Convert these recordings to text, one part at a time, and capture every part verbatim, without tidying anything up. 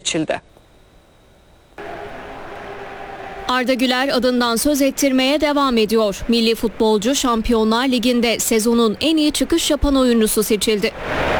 seçildi. Arda Güler adından söz ettirmeye devam ediyor. Milli futbolcu Şampiyonlar Ligi'nde sezonun en iyi çıkış yapan oyuncusu seçildi.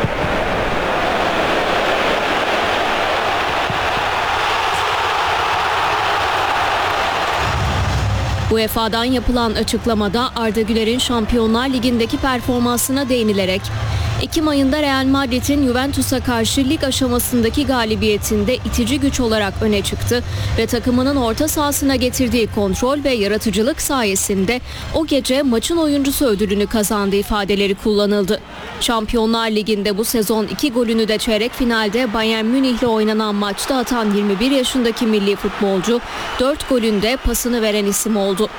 U E F A'dan yapılan açıklamada Arda Güler'in Şampiyonlar Ligi'ndeki performansına değinilerek Ekim ayında Real Madrid'in Juventus'a karşı lig aşamasındaki galibiyetinde itici güç olarak öne çıktı ve takımının orta sahasına getirdiği kontrol ve yaratıcılık sayesinde o gece maçın oyuncusu ödülünü kazandı ifadeleri kullanıldı. Şampiyonlar Ligi'nde bu sezon iki golünü de çeyrek finalde Bayern Münih'le oynanan maçta atan yirmi bir yaşındaki milli futbolcu dört golünde pasını veren isim oldu.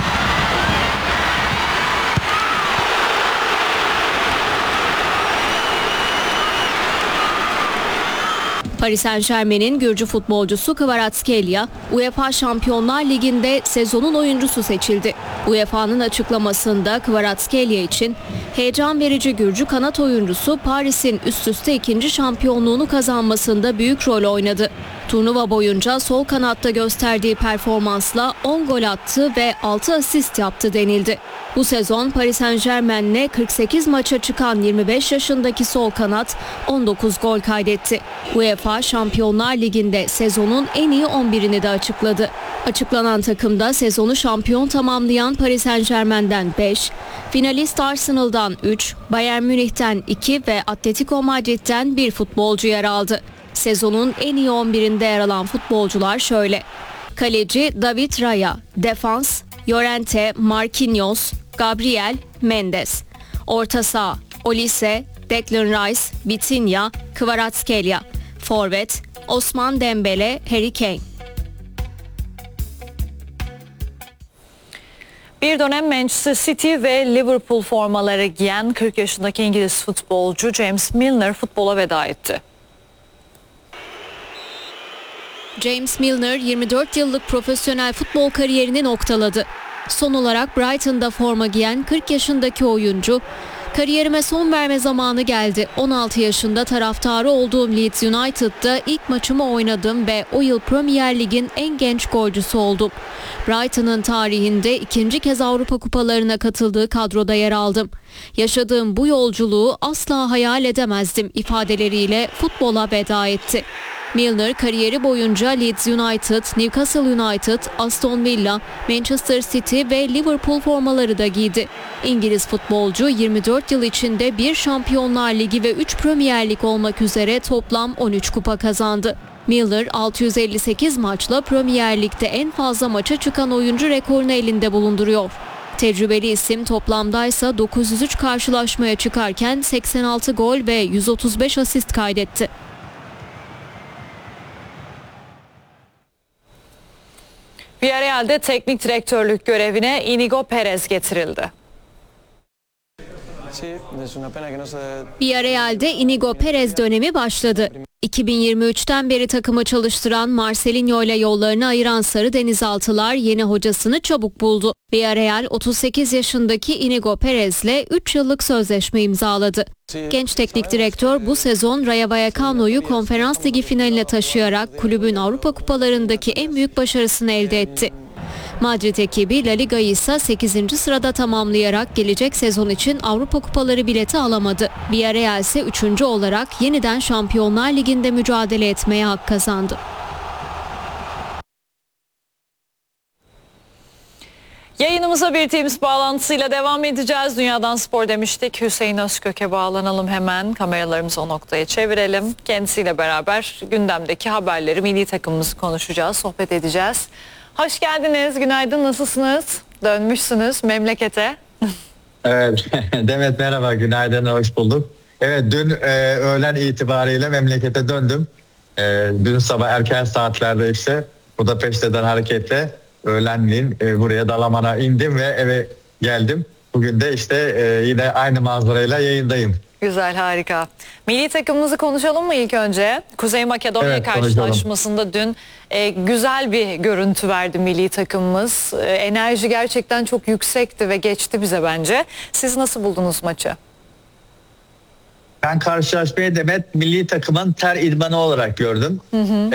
Paris Saint-Germain'in Gürcü futbolcusu Kvaratskhelia, U E F A Şampiyonlar Ligi'nde sezonun oyuncusu seçildi. U E F A'nın açıklamasında Kvaratskhelia için heyecan verici Gürcü kanat oyuncusu Paris'in üst üste ikinci şampiyonluğunu kazanmasında büyük rol oynadı. Turnuva boyunca sol kanatta gösterdiği performansla on gol attı ve altı asist yaptı denildi. Bu sezon Paris Saint-Germain'le kırk sekiz maça çıkan yirmi beş yaşındaki sol kanat on dokuz gol kaydetti. U E F A Şampiyonlar Ligi'nde sezonun en iyi on birini de açıkladı. Açıklanan takımda sezonu şampiyon tamamlayan Paris Saint-Germain'den beş, finalist Arsenal'dan üç, Bayern Münih'ten iki ve Atletico Madrid'den bir futbolcu yer aldı. Sezonun en iyi on birinde yer alan futbolcular şöyle: kaleci David Raya, defans Llorente, Marquinhos, Gabriel, Mendes, orta saha Olise, Declan Rice, Vitinha, Kvaratskhelia, forvet Osman Dembele, Harry Kane. Bir dönem Manchester City ve Liverpool formaları giyen kırk yaşındaki İngiliz futbolcu James Milner futbola veda etti. James Milner yirmi dört yıllık profesyonel futbol kariyerini noktaladı. Son olarak Brighton'da forma giyen kırk yaşındaki oyuncu, "Kariyerime son verme zamanı geldi. on altı yaşında taraftarı olduğum Leeds United'da ilk maçımı oynadım ve o yıl Premier Lig'in en genç golcüsü oldum. Brighton'ın tarihinde ikinci kez Avrupa Kupalarına katıldığı kadroda yer aldım. Yaşadığım bu yolculuğu asla hayal edemezdim" ifadeleriyle futbola veda etti. Milner kariyeri boyunca Leeds United, Newcastle United, Aston Villa, Manchester City ve Liverpool formaları da giydi. İngiliz futbolcu yirmi dört yıl içinde bir Şampiyonlar Ligi ve üç Premier Lig olmak üzere toplam on üç kupa kazandı. Milner altı yüz elli sekiz maçla Premier Lig'de en fazla maça çıkan oyuncu rekorunu elinde bulunduruyor. Tecrübeli isim toplamdaysa dokuz yüz üç karşılaşmaya çıkarken seksen altı gol ve yüz otuz beş asist kaydetti. Villarreal'de teknik direktörlük görevine Inigo Perez getirildi. Villarreal'de Inigo Perez dönemi başladı. iki bin yirmi üçten beri takımı çalıştıran Marcelinho ile yollarını ayıran Sarı Denizaltılar yeni hocasını çabuk buldu. Villarreal otuz sekiz yaşındaki Inigo Perez'le üç yıllık sözleşme imzaladı. Genç teknik direktör bu sezon Rayo Vallecano'yu Konferans Ligi finaline taşıyarak kulübün Avrupa Kupalarındaki en büyük başarısını elde etti. Madrid ekibi La Liga'yı ise sekizinci sırada tamamlayarak gelecek sezon için Avrupa Kupaları bileti alamadı. Villarreal ise üçüncü olarak yeniden Şampiyonlar Ligi'nde mücadele etmeye hak kazandı. Yayınımıza bir Teams bağlantısıyla devam edeceğiz. Dünyadan Spor demiştik. Hüseyin Özkök'e bağlanalım hemen. Kameralarımızı o noktaya çevirelim. Kendisiyle beraber gündemdeki haberleri, milli takımımızı konuşacağız, sohbet edeceğiz. Hoş geldiniz. Günaydın. Nasılsınız? Dönmüşsünüz memlekete. Evet. Demet merhaba. Günaydın. Hoş bulduk. Evet, dün e, öğlen itibariyle memlekete döndüm. E, dün sabah erken saatlerde işte Budapeşte'den hareketle öğlenleyin e, buraya Dalaman'a indim ve eve geldim. Bugün de işte e, yine aynı manzarayla yayındayım. Güzel, harika. Milli takımımızı konuşalım mı ilk önce? Kuzey Makedonya evet, karşılaşmasında konuşalım. Dün e, güzel bir görüntü verdi milli takımımız. E, enerji gerçekten çok yüksekti ve geçti bize bence. Siz nasıl buldunuz maçı? Ben karşılaşmayı Demet milli takımın ter idmanı olarak gördüm. Hı hı.